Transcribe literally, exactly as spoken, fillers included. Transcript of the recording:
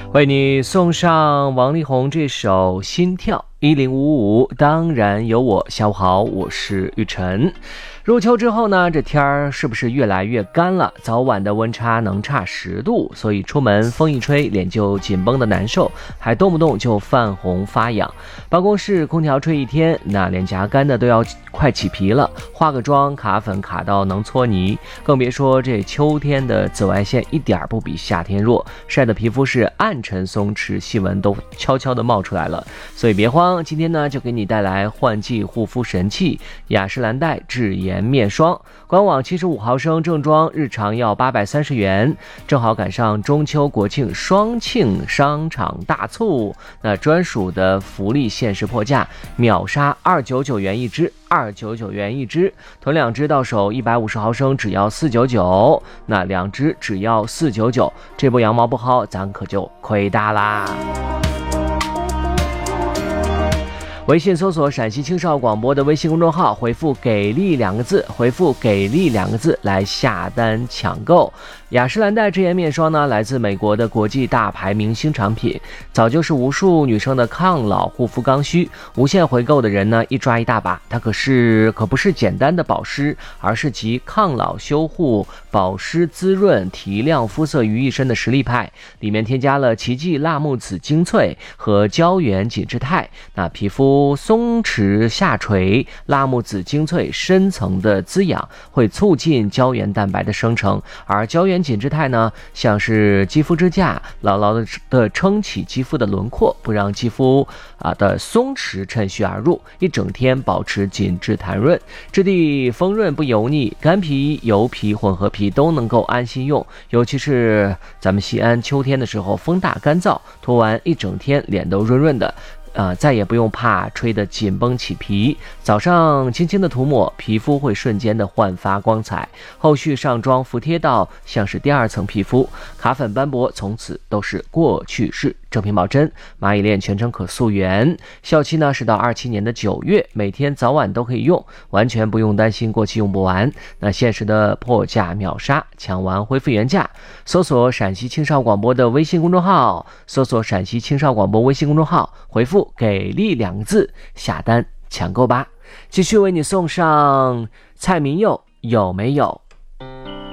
为你送上王力宏这首《心跳》一零五五，当然有我。下午好，我是玉晨。入秋之后呢，这天儿是不是越来越干了？早晚的温差能差十度，所以出门风一吹，脸就紧绷的难受，还动不动就泛红发痒。办公室空调吹一天，那脸颊干的都要快起皮了，化个妆卡粉卡到能搓泥，更别说这秋天的紫外线一点不比夏天弱，晒的皮肤是暗沉松弛，细纹都悄悄的冒出来了。所以别慌，今天呢就给你带来换季护肤神器雅诗兰黛智颜面霜，官网七十五毫升正装，日常要八百三十元，正好赶上中秋国庆双庆商场大促，那专属的福利限时破价，秒杀二百九十九元一支，二百九十九元一支，囤两支到手一百五十毫升只要四百九十九，那两支只要四百九十九，这波羊毛不薅，咱可就亏大啦。微信搜索陕西青少广播的微信公众号，回复给力两个字，回复给力两个字来下单抢购。雅诗兰黛智颜面霜呢，来自美国的国际大牌明星产品，早就是无数女生的抗老护肤刚需，无限回购的人呢一抓一大把。它可是可不是简单的保湿，而是集抗老修护、保湿滋润、提亮肤色于一身的实力派。里面添加了奇迹辣木籽精粹和胶原紧致肽，那皮肤松弛下垂，辣木籽精粹深层的滋养，会促进胶原蛋白的生成，而胶原紧致肽呢，像是肌肤支架，牢牢的的撑起肌肤的轮廓，不让肌肤啊的松弛趁虚而入，一整天保持紧致弹润，质地丰润不油腻，干皮、油皮、混合皮都能够安心用。尤其是咱们西安秋天的时候，风大干燥，涂完一整天脸都润润的。呃，再也不用怕吹得紧绷起皮，早上轻轻的涂抹，皮肤会瞬间的焕发光彩，后续上妆服帖到像是第二层皮肤，卡粉斑驳从此都是过去式。正品保真，蚂蚁链全程可溯源，效期呢是到二七年的九月，每天早晚都可以用，完全不用担心过期用不完。那限时的破价秒杀，抢完恢复原价。搜索陕西青少广播的微信公众号，搜索陕西青少广播微信公众号，回复给力两个字，下单抢购吧。继续为你送上蔡明佑有没有。